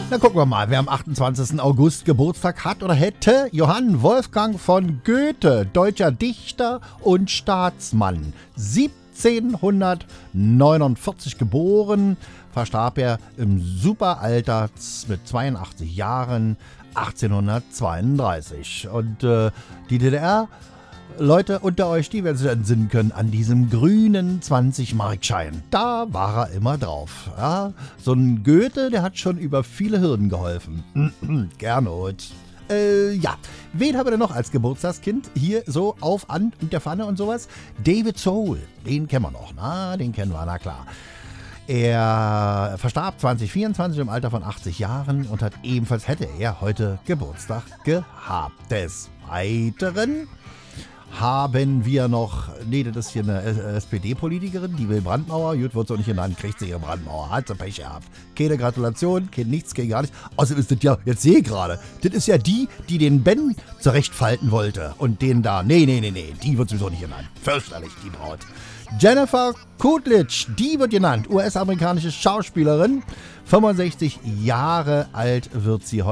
Na gucken wir mal, wer am 28. August Geburtstag hat oder hätte. Johann Wolfgang von Goethe, deutscher Dichter und Staatsmann. 1749 geboren, verstarb er im Superalter mit 82 Jahren 1832. Und die DDR... Leute unter euch, die werden sich entsinnen können an diesem grünen 20-Markschein. Da war er immer drauf. Ja, so ein Goethe, der hat schon über viele Hürden geholfen. Gernot. Ja, wen haben wir denn noch als Geburtstagskind? Hier so auf, an und der Pfanne und sowas? David Soul, den kennen wir noch, den kennen wir, na klar. Er verstarb 2024 im Alter von 80 Jahren und hätte er heute Geburtstag gehabt. Des Weiteren haben wir noch, das ist hier eine SPD-Politikerin, die will Brandmauer, gut, wird so nicht genannt, kriegt sie ihre Brandmauer, hat sie Pech gehabt. Keine Gratulation, kein nichts, kein gar nichts. Außerdem ist das ja, jetzt sehe ich gerade, das ist ja die den Ben zurechtfalten wollte und den da, nee, die wird sowieso nicht genannt. Fürchterlich, die Braut. Jennifer Coolidge, die wird genannt, US-amerikanische Schauspielerin, 65 Jahre alt wird sie heute.